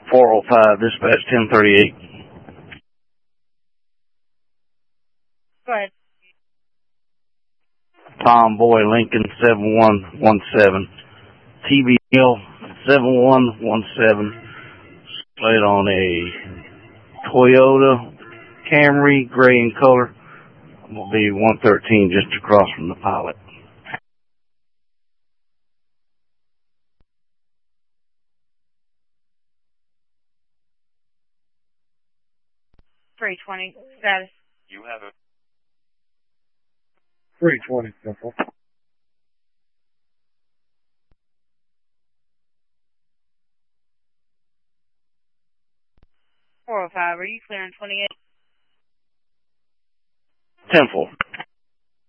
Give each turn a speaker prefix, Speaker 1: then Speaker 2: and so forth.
Speaker 1: 405, dispatch 1038.
Speaker 2: Go ahead.
Speaker 1: Tom Boy Lincoln 7117. TBL 7117. Split on a Toyota Camry, gray in color. Will be 113 just across from the Pilot.
Speaker 2: $320 status.
Speaker 3: You have a
Speaker 4: 320 simple.
Speaker 2: 405. Are you clearing 28?
Speaker 1: 10-4.